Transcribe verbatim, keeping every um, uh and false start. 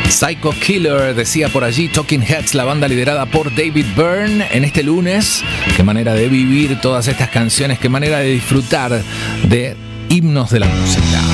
Psycho Killer, decía por allí Talking Heads, la banda liderada por David Byrne. En este lunes, qué manera de vivir todas estas canciones, qué manera de disfrutar de himnos de la música.